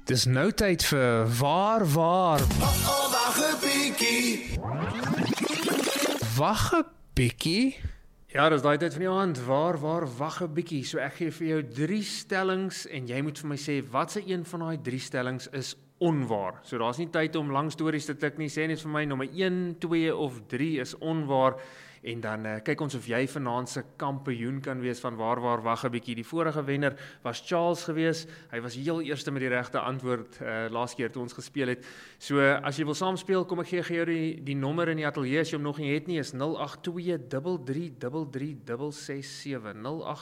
Dis nou tyd vir waar. Wag 'n bietjie. Wag 'n bietjie. Ja, dis daai tyd van die aand. Waar, wag 'n bietjie. So ek gee vir jou 3 stellings en jy moet vir my sê watse een van daai 3 stellings is onwaar. So daar's nie tyd om lang stories te tik nie. Sê net vir my nommer 1, 2 of 3 is onwaar. En dan kyk ons of jy vanaand se kampioen kan wees van waar wag 'n bietjie. Die vorige wenner was Charles gewees. Hy was heel eerste met die regte antwoord laas keer toe ons gespeel het. So as jy wil saamspeel, kom ek gee jou die nommer in die ateljee as jy hom nog nie het nie, is 082333366.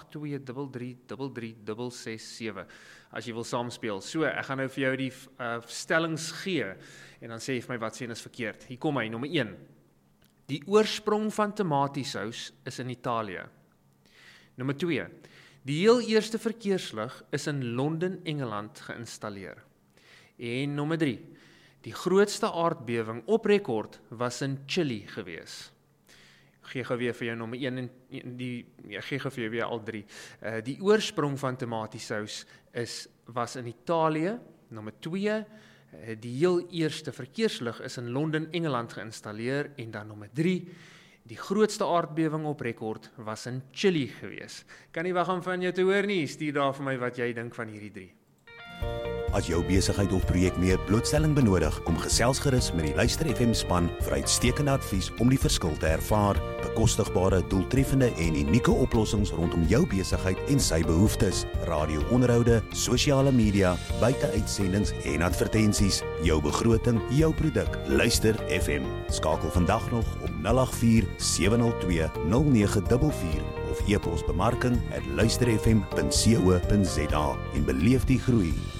082333367 as jy wil saamspeel. So ek gaan nou vir jou die stellings gee en dan sê jy vir my wat sê is verkeerd. Hier kom hy, nommer 1. Die oorsprong van tomatiesous is in Italië. Nommer 2. Die heel eerste verkeerslig is in Londen, Engeland geïnstalleer. En nommer 3. Die grootste aardbewing op rekord was in Chili gewees. Gee gou weer vir jou nommer 1 en gee gou vir jou weer al 3. Die oorsprong van tomatiesous was in Italië. Nommer 2. Die heel eerste verkeerslig is in Londen, Engeland geïnstalleer. En dan nommer 3, die grootste aardbewing op rekord was in Chili gewees. Kan nie wag om van jou te hoor nie, stuur daar vir my wat jy dink van hierdie 3. As jou besigheid of projek meer blootstelling benodig, kom gesels gerus met die Luister FM span vir uitstekende advies om die verskil te ervaar, bekostigbare, doeltreffende en unieke oplossings rondom jou besigheid en sy behoeftes, radio-onderhoude, sosiale media, buiteuitsendings en advertensies, jou begroting, jou produk. Luister FM. Skakel vandag nog op 084-702-0944 of e-pos bemarking@luisterfm.co.za en beleef die groei.